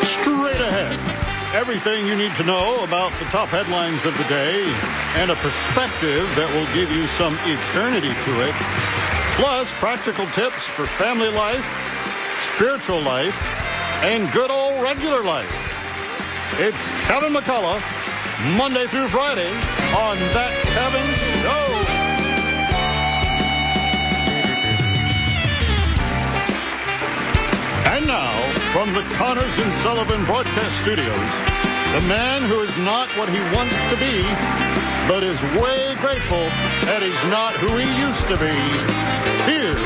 Straight ahead. Everything you need to know about the top headlines of the day and a perspective that will give you some eternity to it. Plus, practical tips for family life, spiritual life, and good old regular life. It's Kevin McCullough, Monday through Friday on That Kevin Show. And now, from the Connors and Sullivan Broadcast Studios, the man who is not what he wants to be, but is way grateful that he's not who he used to be. Here's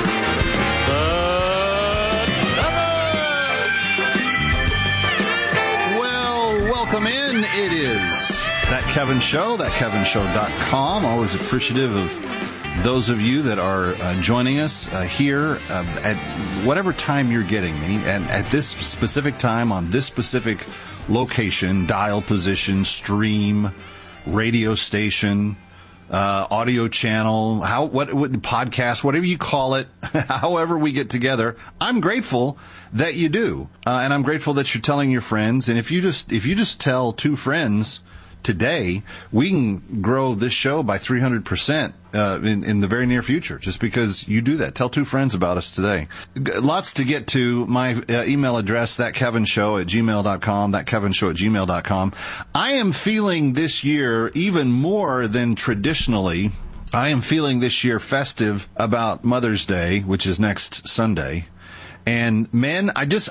Well, welcome in. It is That Kevin Show, thatkevinshow.com. Always appreciative of those of you that are joining us here at whatever time you're getting me, and at this specific time on this specific location, dial position, stream, radio station, audio channel, what podcast, whatever you call it, however we get together. I'm grateful that you do, and I'm grateful that you're telling your friends. And if you just tell two friends today, we can grow this show by 300% in the very near future, just because you do that. Tell two friends about us today. Lots to get to. My email address, thatkevinshow@gmail.com, thatkevinshow@gmail.com. I am feeling this year, even more than traditionally, I am feeling this year festive about Mother's Day, which is next Sunday. And men, I just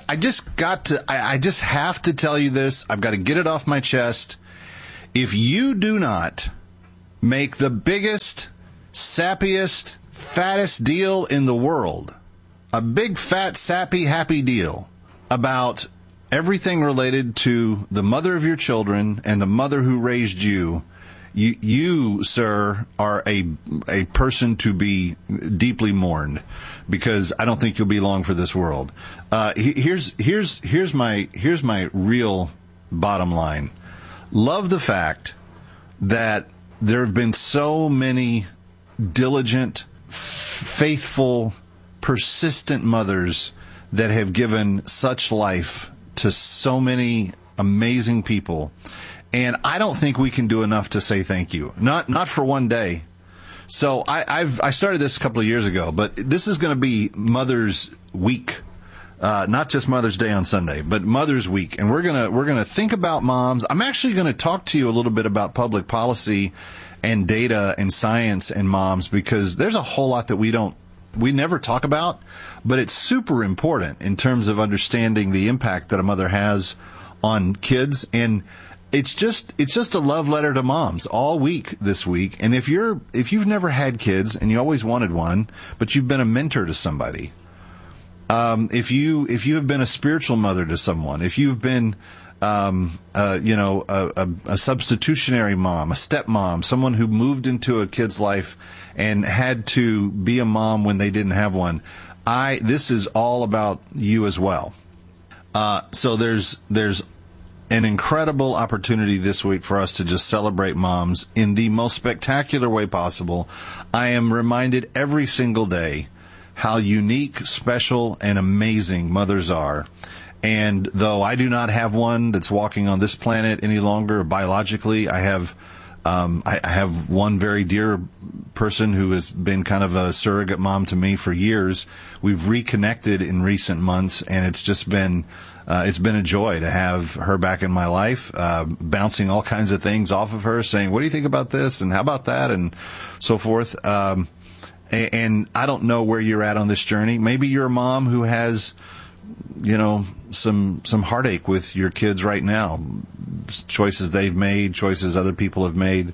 have to tell you this. I've got to get it off my chest. If you do not make the biggest, sappiest, fattest deal in the world, a big, fat, sappy, happy deal about everything related to the mother of your children and the mother who raised you, you, sir, are a person to be deeply mourned, because I don't think you'll be long for this world. Here's my real bottom line. Love the fact that there have been so many diligent, faithful, persistent mothers that have given such life to so many amazing people. And I don't think we can do enough to say thank you. Not for one day. So I started this a couple of years ago, but this is going to be Mother's Week. Not just Mother's Day on Sunday, but Mother's Week. And we're gonna think about moms. I'm actually gonna talk to you a little bit about public policy and data and science and moms, because there's a whole lot that we never talk about, but it's super important in terms of understanding the impact that a mother has on kids. And it's just a love letter to moms all week this week. And if you've never had kids and you always wanted one, but you've been a mentor to somebody, if you have been a spiritual mother to someone, if you've been, a substitutionary mom, a stepmom, someone who moved into a kid's life and had to be a mom when they didn't have one, this is all about you as well. So there's an incredible opportunity this week for us to just celebrate moms in the most spectacular way possible. I am reminded every single day how unique, special, and amazing mothers are. And though I do not have one that's walking on this planet any longer biologically, I have one very dear person who has been kind of a surrogate mom to me for years. We've reconnected in recent months, and it's just been it's been a joy to have her back in my life, bouncing all kinds of things off of her, saying, "What do you think about this? And how about that?" and so forth. And I don't know where you're at on this journey. Maybe you're a mom who has, some heartache with your kids right now, choices they've made, choices other people have made.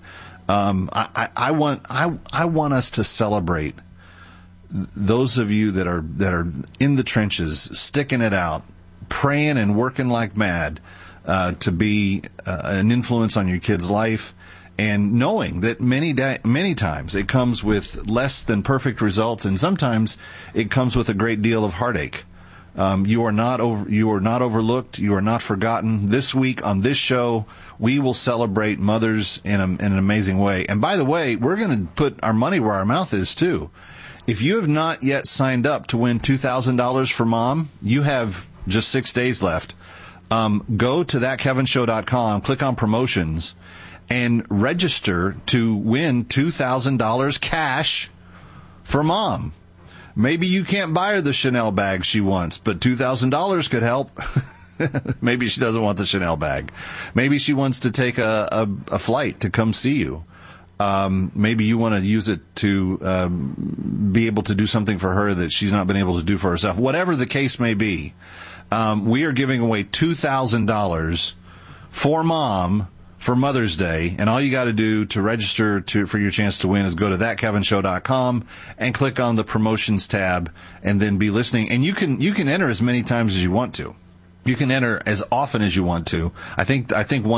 I want us to celebrate those of you that are in the trenches, sticking it out, praying and working like mad to be an influence on your kid's life. And knowing that many times it comes with less than perfect results, and sometimes it comes with a great deal of heartache. You are not overlooked. You are not forgotten. This week on this show, we will celebrate mothers in an amazing way. And by the way, we're going to put our money where our mouth is too. If you have not yet signed up to win $2,000 for mom, you have just 6 days left. go to thatkevinshow.com, click on promotions, and register to win $2,000 cash for Mom. Maybe you can't buy her the Chanel bag she wants, but $2,000 could help. Maybe she doesn't want the Chanel bag. Maybe she wants to take a flight to come see you. Maybe you want to use it to be able to do something for her that she's not been able to do for herself. Whatever the case may be, we are giving away $2,000 for Mom for Mother's Day, and all you got to do to register for your chance to win is go to thatkevinshow.com and click on the promotions tab, and then be listening. And you can enter as many times as you want to. You can enter as often as you want to. I think one